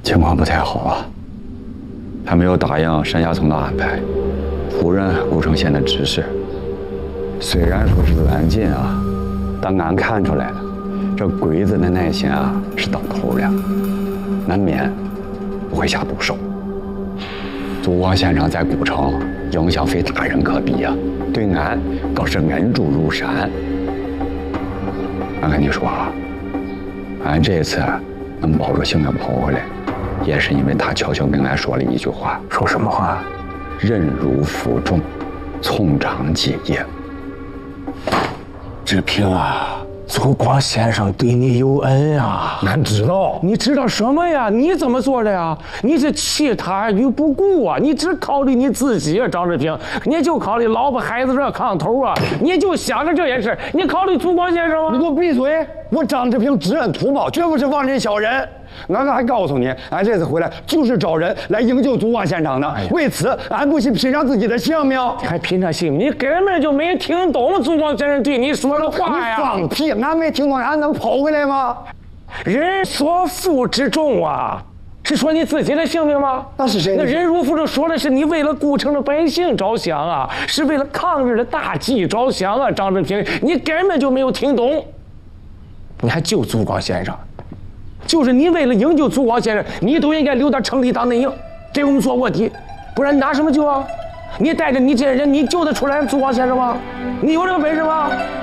情况不太好啊。他没有答应单家聪的安排，出任古城县的知事。虽然说是软禁啊，但俺看出来了，这鬼子的耐心啊是到头了，难免不会下毒手。祖光县长在古城影响非他人可比啊，对俺更是恩重如山。俺跟你说啊，俺这次能保住性命跑回来，也是因为他悄悄跟俺说了一句话。 说什么话？ 忍辱负重，从长计议。 志平啊，祖光先生对你有恩啊！ 俺知道， 你知道什么呀？你怎么做的呀？你是弃他于不顾啊！你只考虑你自己啊，张志平，你就考虑老婆孩子热炕头啊！你就想着这件事，你考虑祖光先生吗？ 你给我闭嘴！我张志平知恩图报，绝不是忘人小人。俺还告诉你，俺这次回来就是找人来营救祖光县长的。为此，俺不惜拼上自己的性命。 还拼上性命？你根本就没听懂祖光先生对你说的话呀！ 你放屁！俺没听懂，俺能跑回来吗？ 人所负之重啊！是说你自己的性命吗？ 那是谁？ 那忍辱负重说的是你为了古城的百姓着想啊，是为了抗日的大计着想啊！张志平，你根本就没有听懂。你还救祖光先生，就是你为了营救祖光先生，你都应该留到城里当内应，给我们做卧底，不然你拿什么救啊？你带着你这些人，你救得出来祖光先生吗？你有这个本事吗？